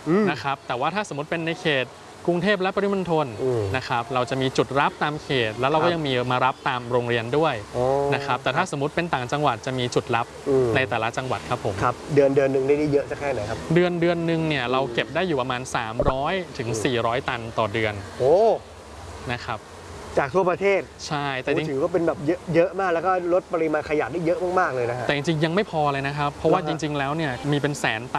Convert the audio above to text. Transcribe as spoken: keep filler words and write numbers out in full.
นะครับแต่ว่าถ้าสมมติเป็นในเขตกรุงเทพและปริมณฑลนะครับเราจะมีจุดรับตามเขตแล้วเราก็ยังมีมารับตามโรงเรียนด้วยนะครับแต่ถ้าสมมติเป็นต่างจังหวัดจะมีจุดรับในแต่ละจังหวัดครับผมครับเดือนเดือนหนึ่งได้เยอะสักแค่ไหนครับเดือนเดือนหนึ่งเนี่ยเราเก็บได้อยู่ประมาณสามร้อยถึงสี่ร้อยตันต่อเดือนโอ้นะครับจากทั่วประเทศใช่แต่จริงถือว่าเป็นแบบเยอะมากแล้วก็ลดปริมาณขยะได้เยอะมากๆเลยนะฮะแต่จริงๆยังไม่พอเลยนะครับเพราะว่าจริงๆแล้วเนี่ยมีเป็นแสนตัน